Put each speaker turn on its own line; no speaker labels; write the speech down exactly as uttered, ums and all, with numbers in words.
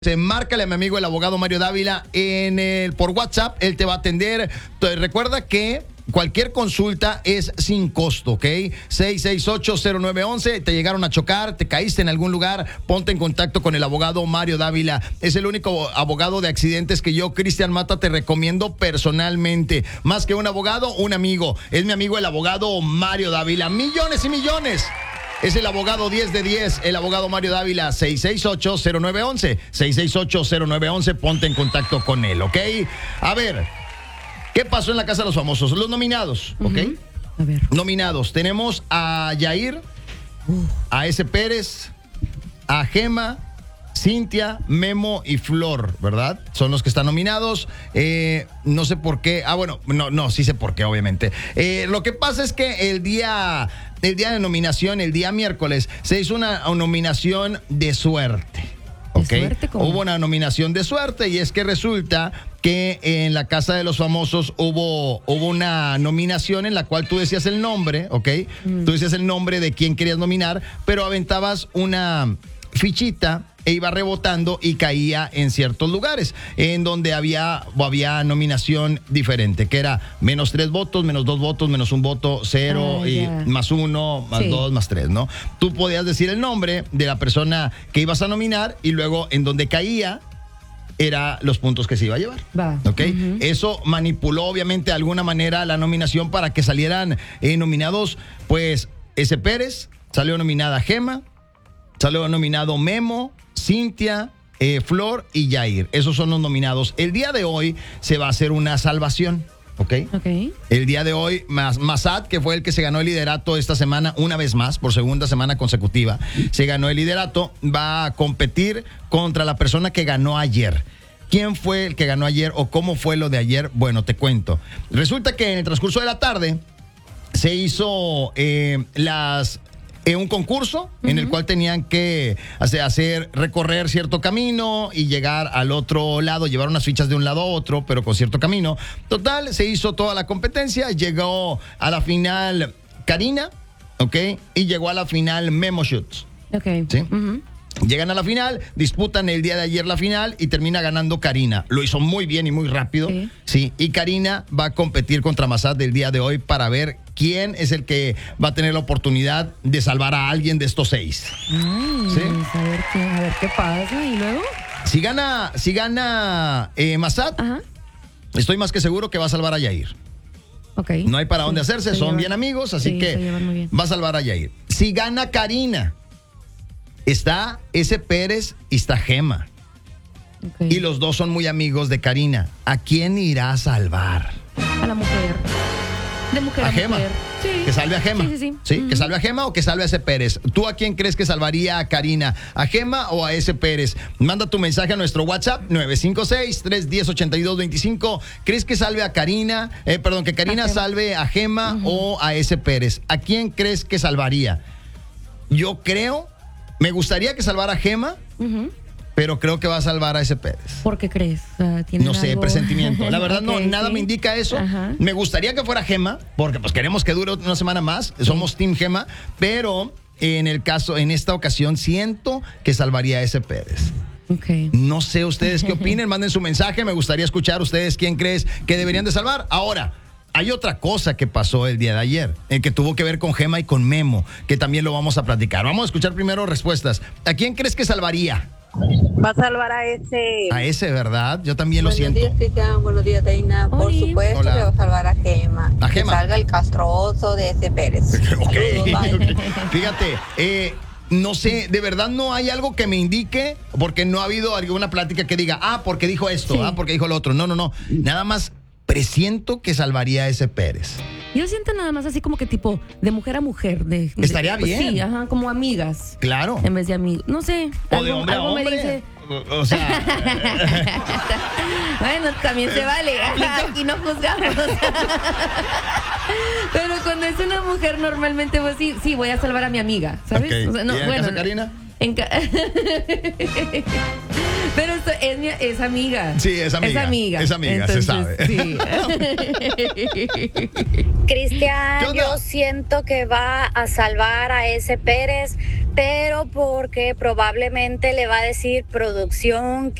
Se márcale a mi amigo el abogado Mario Dávila en el por WhatsApp, él te va a atender. Te recuerda que cualquier consulta es sin costo, ¿ok? seis seis ocho cero nueve uno uno, te llegaron a chocar, te caíste en algún lugar, ponte en contacto con el abogado Mario Dávila. Es el único abogado de accidentes que yo, Cristian Mata, te recomiendo personalmente. Más que un abogado, un amigo. Es mi amigo el abogado Mario Dávila. Millones y millones. Es el abogado diez de diez, el abogado Mario Dávila, seis seis ocho cero nueve uno uno, seis seis ocho cero nueve uno uno, ponte en contacto con él, ¿ok? A ver, ¿qué pasó en la Casa de los Famosos? Los nominados, ¿ok?
Uh-huh. A ver.
Nominados, tenemos a Yair, uh. a S. Pérez, a Gema, Cintia, Memo y Flor, ¿verdad? Son los que están nominados. Eh, no sé por qué. Ah, bueno, no, no, sí sé por qué, obviamente. Eh, lo que pasa es que el día, el día de nominación, el día miércoles, se hizo una, una nominación de suerte. ¿Ok?
¿De suerte, cómo?
Hubo una nominación de suerte y es que resulta que en la Casa de los Famosos hubo, hubo una nominación en la cual tú decías el nombre, ¿ok? Mm. Tú decías el nombre de quién querías nominar, pero aventabas una fichita e iba rebotando y caía en ciertos lugares en donde había, había nominación diferente, que era menos tres votos, menos dos votos, menos un voto, cero, ah, y yeah. más uno, más sí. dos, más tres, ¿no? Tú podías decir el nombre de la persona que ibas a nominar y luego en donde caía era los puntos que se iba a llevar.
Va.
¿Ok?
Uh-huh.
Eso manipuló obviamente de alguna manera la nominación para que salieran eh, nominados, pues, S. Pérez, salió nominada Gema, salió nominado Memo, Cintia, eh, Flor y Yair. Esos son los nominados. El día de hoy se va a hacer una salvación, ¿ok?
Ok.
El día de hoy, Massad, que fue el que se ganó el liderato esta semana, una vez más, por segunda semana consecutiva, se ganó el liderato, va a competir contra la persona que ganó ayer. ¿Quién fue el que ganó ayer o cómo fue lo de ayer? Bueno, te cuento. Resulta que en el transcurso de la tarde se hizo eh, las... Eh, un concurso uh-huh. en el cual tenían que hacer, hacer recorrer cierto camino y llegar al otro lado, llevar unas fichas de un lado a otro, pero con cierto camino. Total, se hizo toda la competencia, llegó a la final Karina, ¿ok? Y llegó a la final Memo Shoots.
Ok.
¿Sí?
Uh-huh.
Llegan a la final, disputan el día de ayer la final y termina ganando Karina. Lo hizo muy bien y muy rápido. Sí. Sí. Y Karina va a competir contra Massad del día de hoy para ver quién es el que va a tener la oportunidad de salvar a alguien de estos seis.
Ay, ¿sí? A ver qué, a ver qué pasa. ¿Y luego?
Si gana, si gana eh, Massad, ajá, estoy más que seguro que va a salvar a Yair.
Okay.
No hay para
sí,
dónde hacerse, son
llevan
bien amigos, así
sí,
que va a salvar a Yair. Si gana Karina, está S. Pérez y está Gema. Okay. Y los dos son muy amigos de Karina. ¿A quién irá a salvar?
A la mujer. De mujer a,
a Gema.
Mujer. Sí.
Que salve a Gema.
Sí, sí, sí.
¿Sí?
Uh-huh.
Que salve a Gema o que salve a S. Pérez. ¿Tú a quién crees que salvaría a Karina? ¿A Gema o a S. Pérez? Manda tu mensaje a nuestro WhatsApp nueve cinco seis, tres uno cero, ocho dos dos cinco. ¿Crees que salve a Karina? Eh, perdón, que Karina a salve a Gema uh-huh. o a S. Pérez. ¿A quién crees que salvaría? Yo creo, me gustaría que salvara a Gema. Uh-huh. Pero creo que va a salvar a S. Pérez.
¿Por qué crees? Uh,
no sé, algo... presentimiento. La verdad, okay, no, nada
sí.
me indica eso.
Ajá.
Me gustaría que fuera Gema, porque pues queremos que dure una semana más. Sí. Somos Team Gema, pero en el caso, en esta ocasión, siento que salvaría a S. Pérez.
Okay.
No sé ustedes qué opinen, manden su mensaje. Me gustaría escuchar ustedes quién crees que deberían de salvar. Ahora, hay otra cosa que pasó el día de ayer, eh, que tuvo que ver con Gema y con Memo, que también lo vamos a platicar. Vamos a escuchar primero respuestas. ¿A quién crees que salvaría?
Va a salvar a ese.
A ese, ¿verdad? Yo también lo siento.
Buenos días, Cristian. Buenos días, Teina. Por
Hola.
supuesto
Hola.
que va a salvar a Gema.
A Gema.
Que salga el castroso de ese Pérez.
Okay.
Saludos,
Okay. Fíjate, eh, no sé, de verdad no hay algo que me indique, porque no ha habido alguna plática que diga, ah, porque dijo esto, sí. ah, porque dijo lo otro. No, no, no. Nada más presiento que salvaría a ese Pérez.
Yo siento nada más así como que tipo de mujer a mujer. De,
Estaría
de,
bien.
Sí, ajá, como amigas.
Claro.
En vez de amigos. No sé.
O
algo,
de hombre
algo
a hombre.
Me dice...
O, o sea.
Bueno, también se vale. Aquí no juzgamos. Pero cuando es una mujer, normalmente pues sí, sí, voy a salvar a mi amiga, ¿sabes?
Okay.
O sea, no,
¿Y en
bueno,
casa Karina?
En ca- Pero esto es, mi, es amiga.
Sí, es amiga.
Es amiga.
Es amiga,
entonces,
se sabe.
Sí.
Cristian, yo siento que va a salvar a ese Pérez pero porque probablemente le va a decir producción